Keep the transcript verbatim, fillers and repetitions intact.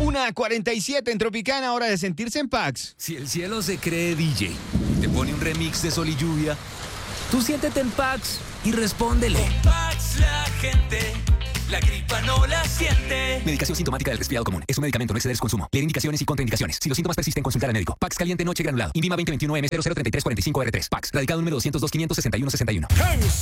Una cuarenta y siete en Tropicana, hora de sentirse en Pax. Si el cielo se cree D J y te pone un remix de Sol y Lluvia, tú siéntete en Pax y respóndele. En Pax la gente, la gripa no la siente. Medicación sintomática del resfriado común. Es un medicamento, no exceder su consumo. Leer indicaciones y contraindicaciones. Si los síntomas persisten, consultar al médico. Pax caliente noche granulado. Invima veinte veintiuno M cero cero treinta y tres cuarenta y cinco R tres. Pax. Radicado número doscientos dos, quinientos sesenta y uno, sesenta y uno.